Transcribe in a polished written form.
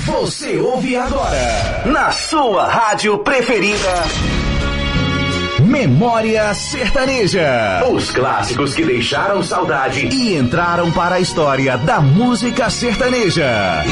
Você ouve agora, na sua rádio preferida, Memória Sertaneja. Os clássicos que deixaram saudade e entraram para a história da música sertaneja.